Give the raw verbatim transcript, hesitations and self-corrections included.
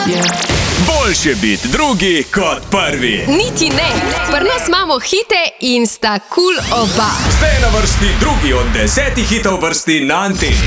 Boljše biti drugi kot prvi. Niti ne, pri nas imamo hite in sta kul cool oba. Zdaj je na vrsti drugi od desetih hitov vrsti na Anteni.